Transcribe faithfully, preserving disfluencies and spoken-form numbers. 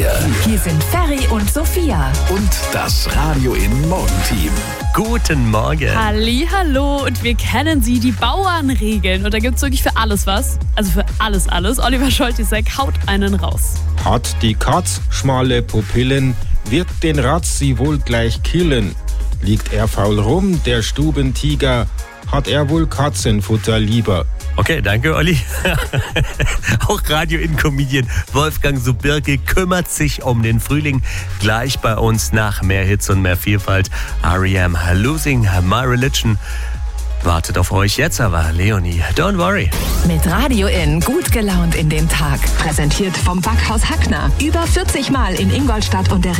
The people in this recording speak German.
hier. Hier sind Ferry und Sophia. Und das Radio in Morgenteam. Guten Morgen. Hallihallo, und wir kennen sie, die Bauernregeln. Und da gibt's wirklich für alles was. Also für alles, alles. Oliver Scholtisek haut einen raus. Hat die Katz schmale Pupillen, wird den Ratz sie wohl gleich killen. Liegt er faul rum, der Stubentiger, hat er wohl Katzenfutter lieber. Okay, danke, Olli. Auch Radio-In-Comedian Wolfgang Subirke kümmert sich um den Frühling. Gleich bei uns nach mehr Hits und mehr Vielfalt. R E M Losing My Religion wartet auf euch. Jetzt aber Leonie, don't worry. Mit Radio In gut gelaunt in den Tag. Präsentiert vom Backhaus Hackner. Über vierzig Mal in Ingolstadt und der